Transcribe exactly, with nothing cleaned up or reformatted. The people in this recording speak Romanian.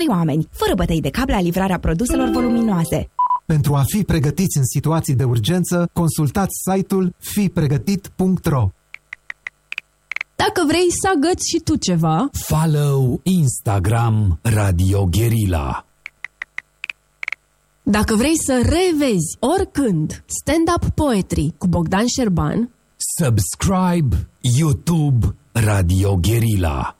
oameni, fără bătăi de cap la livrarea produselor voluminoase. Pentru a fi pregătiți în situații de urgență, consultați site-ul fi pregătit punct ro. Dacă vrei să agăți și tu ceva, follow Instagram Radio Guerilla. Dacă vrei să revezi oricând stand-up poetry cu Bogdan Șerban, subscribe YouTube Radio Guerilla.